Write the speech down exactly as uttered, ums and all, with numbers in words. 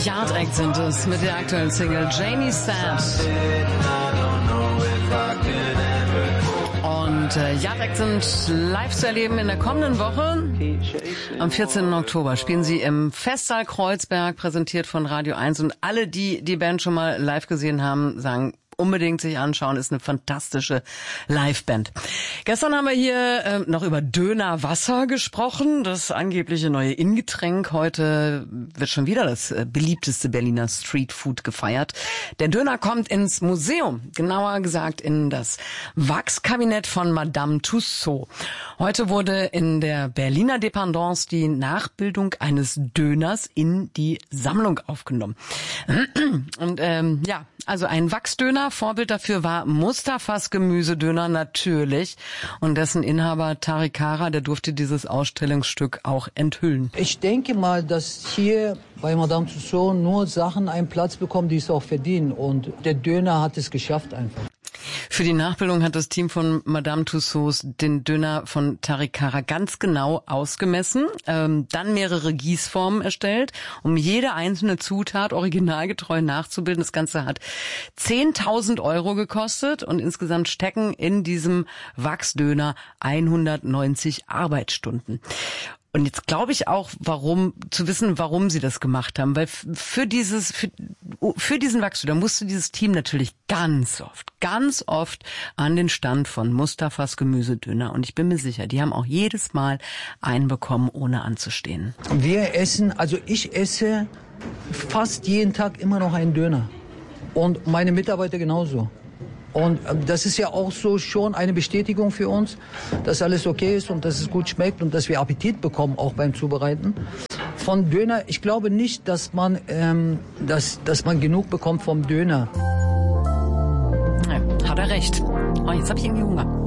Yard Act sind es mit der aktuellen Single Jamie Sad. Und äh, Yard Act sind live zu erleben in der kommenden Woche. Am vierzehnten Oktober spielen sie im Festsaal Kreuzberg, präsentiert von Radio eins. Und alle, die die Band schon mal live gesehen haben, sagen, unbedingt sich anschauen, ist eine fantastische Liveband. Gestern haben wir hier äh, noch über Dönerwasser gesprochen, das angebliche neue Ingetränk. Heute wird schon wieder das äh, beliebteste Berliner Streetfood gefeiert. Der Döner kommt ins Museum, genauer gesagt in das Wachskabinett von Madame Tussauds. Heute wurde in der Berliner Dependance die Nachbildung eines Döners in die Sammlung aufgenommen. Und ähm, ja, also ein Wachsdöner. Vorbild dafür war Mustafas Gemüsedöner natürlich. Und dessen Inhaber Tariq Kara, der durfte dieses Ausstellungsstück auch enthüllen. Ich denke mal, dass hier bei Madame Tussauds nur Sachen einen Platz bekommen, die es auch verdienen. Und der Döner hat es geschafft einfach. Für die Nachbildung hat das Team von Madame Tussauds den Döner von Tariq Kara ganz genau ausgemessen, ähm, dann mehrere Gießformen erstellt, um jede einzelne Zutat originalgetreu nachzubilden. Das Ganze hat zehntausend Euro gekostet und insgesamt stecken in diesem Wachsdöner hundertneunzig Arbeitsstunden. Und jetzt glaube ich auch, warum, zu wissen, warum sie das gemacht haben. Weil für dieses, für, für diesen Wachsdöner musste dieses Team natürlich ganz oft, ganz oft an den Stand von Mustafas Gemüsedöner. Und ich bin mir sicher, die haben auch jedes Mal einen bekommen, ohne anzustehen. Wir essen, also ich esse fast jeden Tag immer noch einen Döner. Und meine Mitarbeiter genauso. Und das ist ja auch so schon eine Bestätigung für uns, dass alles okay ist und dass es gut schmeckt und dass wir Appetit bekommen, auch beim Zubereiten. Von Döner, ich glaube nicht, dass man, ähm, dass, dass man genug bekommt vom Döner. Ja, hat er recht. Oh, jetzt habe ich irgendwie Hunger.